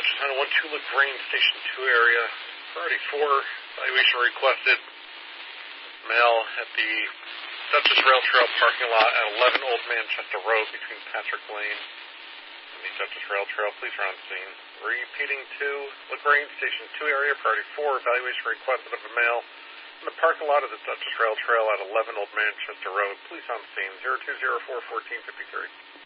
Dutchess Honda 12 LaGrange, Station 2 area. Priority 4, evaluation requested. Male at the Dutchess Rail Trail parking lot at 11 Old Manchester Road between Patrick Lane and the Dutchess Rail Trail. Police are on scene. Repeating to LaGrange, Station 2 area. Priority 4, evaluation requested of a male in the parking lot of the Dutchess Rail Trail at 11 Old Manchester Road. Police on scene. 0204-1453.